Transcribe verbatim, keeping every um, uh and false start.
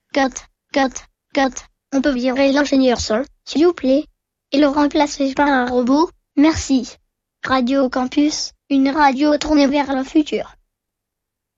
cut, cut, cut. On peut virer l'ingénieur son, s'il vous plaît, et le remplacer par un robot. Merci. Radio Campus, une radio tournée vers le futur.